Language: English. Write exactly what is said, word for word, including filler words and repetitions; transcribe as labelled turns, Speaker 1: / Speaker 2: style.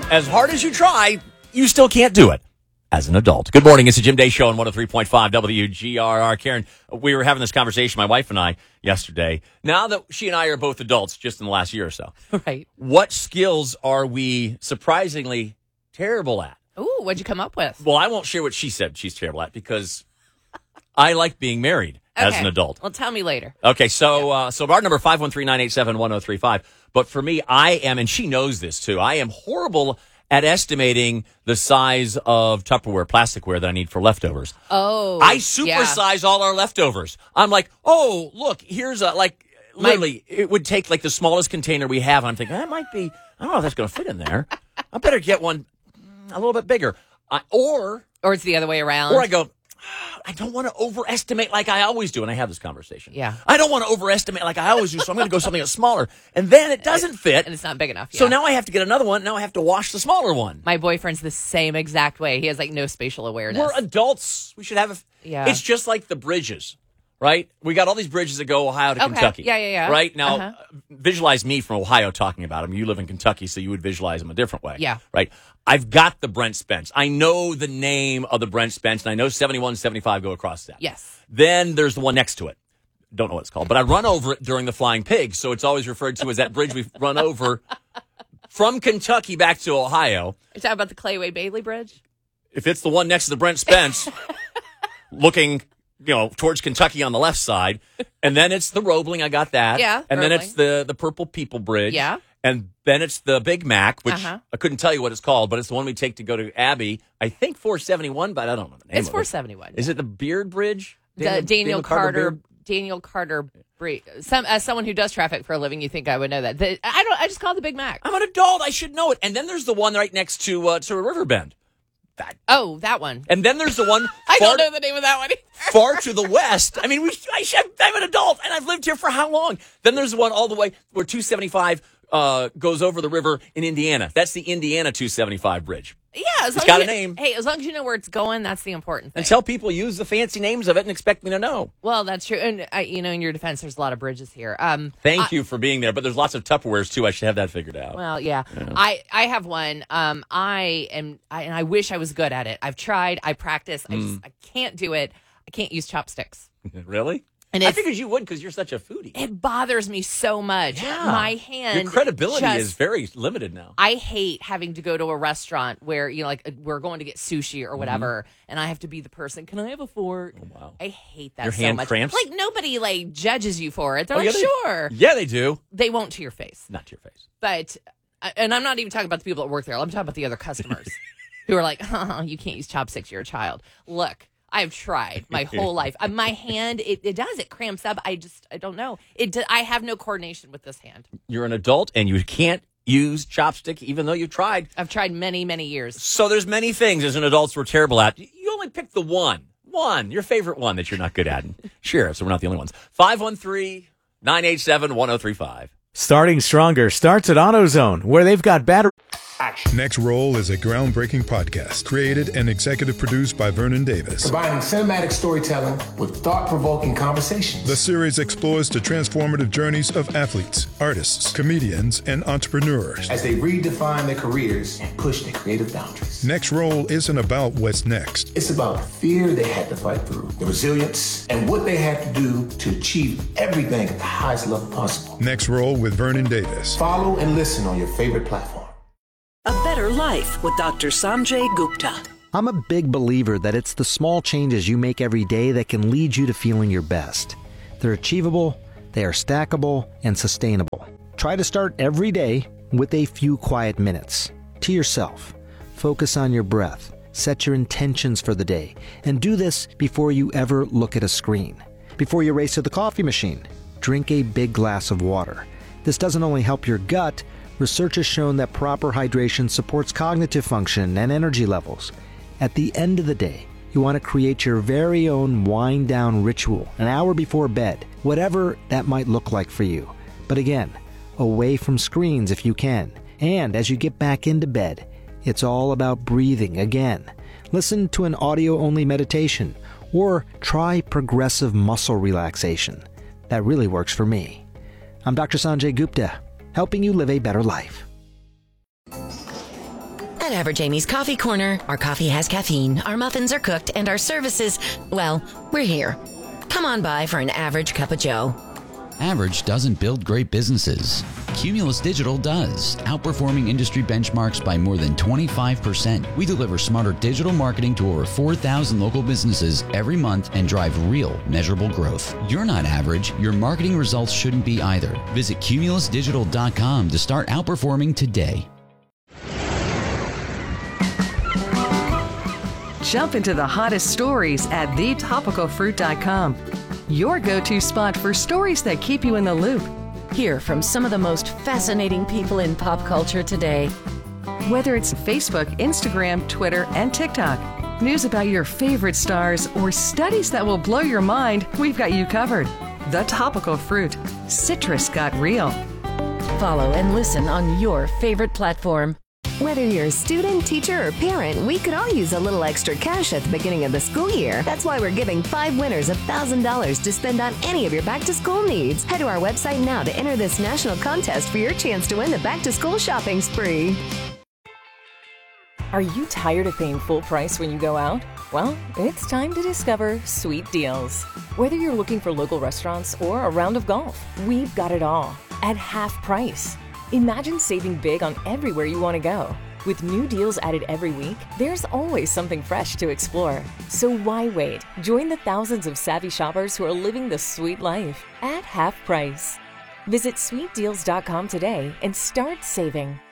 Speaker 1: as hard as you try, you still can't do it as an adult. Good morning. It's the Jim Day Show on one oh three point five W G R R. Karen, we were having this conversation, my wife and I, yesterday. Now that she and I are both adults just in the last year or so.
Speaker 2: Right.
Speaker 1: What skills are we surprisingly terrible at?
Speaker 2: Ooh, what'd you come up with?
Speaker 1: Well, I won't share what she said she's terrible at because I like being married as
Speaker 2: Okay.
Speaker 1: an adult.
Speaker 2: Well, tell me later.
Speaker 1: Okay, so uh, so our number five one three, nine eight seven, one oh three five. But for me, I am, and she knows this too, I am horrible at estimating the size of Tupperware, plasticware that I need for leftovers.
Speaker 2: Oh,
Speaker 1: I
Speaker 2: yeah.
Speaker 1: supersize all our leftovers. I'm like, oh, look, here's a, like, literally, it would take like the smallest container we have. And I'm thinking, that might be, I don't know if that's going to fit in there. I better get one a little bit bigger. I, or,
Speaker 2: Or it's the other way around.
Speaker 1: or I go, I don't want to overestimate like I always do. And I have this conversation.
Speaker 2: Yeah.
Speaker 1: I don't want to overestimate like I always do. So I'm going to go something that's smaller. And then it doesn't fit.
Speaker 2: And it's not big enough.
Speaker 1: So
Speaker 2: yeah.
Speaker 1: now I have to get another one. Now I have to wash the smaller one.
Speaker 2: My boyfriend's the same exact way. He has like no spatial awareness.
Speaker 1: We're adults. We should have a.
Speaker 2: Yeah.
Speaker 1: It's just like the bridges, right? We got all these bridges that go Ohio to
Speaker 2: Okay.
Speaker 1: Kentucky.
Speaker 2: Yeah, yeah, yeah.
Speaker 1: Right now,
Speaker 2: Uh-huh.
Speaker 1: visualize me from Ohio talking about them. You live in Kentucky, so you would visualize them a different way.
Speaker 2: Yeah.
Speaker 1: Right. I've got the Brent Spence. I know the name of the Brent Spence, and I know seventy-one, seventy-five go across that.
Speaker 2: Yes.
Speaker 1: Then there's the one next to it. Don't know what it's called, but I run over it during the Flying Pig, so it's always referred to as that bridge we've run over from Kentucky back to Ohio.
Speaker 2: You're talking about the Clayway Bailey Bridge?
Speaker 1: If it's the one next to the Brent Spence, looking, you know, towards Kentucky on the left side, and then it's the Roebling, I got that.
Speaker 2: Yeah,
Speaker 1: And then
Speaker 2: Roebling.
Speaker 1: it's the, the Purple People Bridge.
Speaker 2: Yeah.
Speaker 1: And then it's the Big Mac, which
Speaker 2: Uh-huh.
Speaker 1: I couldn't tell you what it's called, but it's the one we take to go to Abbey. I think four seventy-one, but I don't know the name
Speaker 2: It's
Speaker 1: of
Speaker 2: four
Speaker 1: it.
Speaker 2: seventy-one.
Speaker 1: Is it the Beard Bridge?
Speaker 2: The Daniel, Carter,
Speaker 1: Beard?
Speaker 2: Daniel Carter Bridge. Some as someone who does traffic for a living, you think I would know that. The, I don't. I just call it the Big Mac.
Speaker 1: I'm an adult. I should know it. And then there's the one right next to uh, to Riverbend. That.
Speaker 2: Oh, that one.
Speaker 1: And then there's the one
Speaker 2: I
Speaker 1: far,
Speaker 2: don't know the name of that one.
Speaker 1: far to the west. I mean, we, I should, I'm an adult, and I've lived here for how long? Then there's the one all the way where two seventy-five uh, goes over the river in Indiana. That's the Indiana two seventy-five bridge.
Speaker 2: Yeah, as
Speaker 1: It's
Speaker 2: long
Speaker 1: got
Speaker 2: as
Speaker 1: a
Speaker 2: you-
Speaker 1: name.
Speaker 2: Hey, as long as you know where it's going, that's the important thing.
Speaker 1: Until people use the fancy names of it and expect me to know.
Speaker 2: Well, that's true. And, uh, you know, in your defense, there's a lot of bridges here. Um,
Speaker 1: Thank
Speaker 2: I-
Speaker 1: you for being there, but there's lots of Tupperwares, too. I should have that figured out.
Speaker 2: Well, yeah. I, I have one. Um, I am, I, and I wish I was good at it. I've tried. I practice. I
Speaker 1: Mm.
Speaker 2: just, I can't do it. I can't use chopsticks.
Speaker 1: Really?
Speaker 2: And
Speaker 1: I
Speaker 2: it's-
Speaker 1: figured you would because you're such a foodie.
Speaker 2: It bothers me so much.
Speaker 1: Yeah.
Speaker 2: My hand.
Speaker 1: Your credibility
Speaker 2: just-
Speaker 1: is very limited now.
Speaker 2: I hate having to go to a restaurant where, you know, like uh, we're going to get sushi or whatever, and I have to be the person. Can I have a fork?
Speaker 1: Mm-hmm. Oh, wow.
Speaker 2: I hate that
Speaker 1: Your
Speaker 2: so
Speaker 1: hand
Speaker 2: much.
Speaker 1: cramps?
Speaker 2: Like nobody like judges you for it. They're
Speaker 1: Oh,
Speaker 2: like,
Speaker 1: yeah, they-
Speaker 2: sure.
Speaker 1: Yeah, they do.
Speaker 2: They won't to your face.
Speaker 1: Not to your face.
Speaker 2: But, uh, and I'm not even talking about the people that work there. I'm talking about the other customers who are like, oh, you can't use chopsticks. You're a child. Look, I've tried my whole life. Uh, my hand, it, it does. It cramps up. I just, I don't know. It. do- I have no coordination with this hand.
Speaker 1: You're an adult and you can't use chopstick even though you've tried.
Speaker 2: I've tried many, many years.
Speaker 1: So there's many things as an adult we're terrible at. You only pick the one. One. Your favorite one that you're not good at. And sure, so we're not the only ones. five one three, nine eight seven, one oh three five.
Speaker 3: Starting Stronger starts at AutoZone, where they've got battery.
Speaker 4: Next Roll is a groundbreaking podcast created and executive produced by Vernon Davis.
Speaker 5: Combining cinematic storytelling with thought-provoking conversations.
Speaker 4: The series explores the transformative journeys of athletes, artists, comedians, and entrepreneurs.
Speaker 5: As they redefine their careers and push their creative boundaries.
Speaker 4: Next Roll isn't about what's next.
Speaker 5: It's about the fear they had to fight through, the resilience, and what they had to do to achieve everything at the highest level possible.
Speaker 4: Next Roll with Vernon Davis.
Speaker 5: Follow and listen on your favorite platform.
Speaker 6: A Better Life with Doctor Sanjay Gupta.
Speaker 7: I'm a big believer that it's the small changes you make every day that can lead you to feeling your best. They're achievable, they are stackable, and sustainable. Try to start every day with a few quiet minutes. To yourself. Focus on your breath. Set your intentions for the day. And do this before you ever look at a screen. Before you race to the coffee machine, drink a big glass of water. This doesn't only help your gut. Research has shown that proper hydration supports cognitive function and energy levels. At the end of the day, you want to create your very own wind-down ritual an hour before bed, whatever that might look like for you. But again, away from screens if you can. And as you get back into bed, it's all about breathing again. Listen to an audio-only meditation or try progressive muscle relaxation. That really works for me. I'm Doctor Sanjay Gupta, helping you live a better life.
Speaker 8: At Average Amy's Coffee Corner, our coffee has caffeine, our muffins are cooked, and our services, well, we're here. Come on by for an average cup of joe.
Speaker 9: Average doesn't build great businesses. Cumulus Digital does, outperforming industry benchmarks by more than twenty-five percent. We deliver smarter digital marketing to over four thousand local businesses every month and drive real, measurable growth. You're not average. Your marketing results shouldn't be either. Visit cumulus digital dot com to start outperforming today.
Speaker 10: Jump into the hottest stories at the topical fruit dot com. Your go-to spot for stories that keep you in the loop.
Speaker 8: Hear from some of the most fascinating people in pop culture today.
Speaker 10: Whether it's Facebook, Instagram, Twitter, and TikTok, news about your favorite stars, or studies that will blow your mind, we've got you covered. The Topical Fruit. Citrus got real.
Speaker 8: Follow and listen on your favorite platform.
Speaker 11: Whether you're a student, teacher, or parent, we could all use a little extra cash at the beginning of the school year. That's why we're giving five winners one thousand dollars to spend on any of your back-to-school needs. Head to our website now to enter this national contest for your chance to win the back-to-school shopping spree.
Speaker 12: Are you tired of paying full price when you go out? Well, it's time to discover Sweet Deals. Whether you're looking for local restaurants or a round of golf, we've got it all at half price. Imagine saving big on everywhere you want to go. With new deals added every week, there's always something fresh to explore. So why wait? Join the thousands of savvy shoppers who are living the sweet life at half price. Visit sweet deals dot com today and start saving.